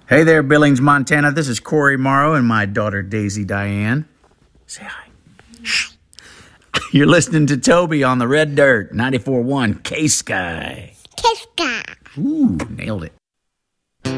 Hey there, Billings, Montana. This is Corey Morrow and my daughter, Daisy Diane. Say hi. You're listening to Toby on the Red Dirt, 94.1 K-Sky. K-Sky. Ooh, nailed it.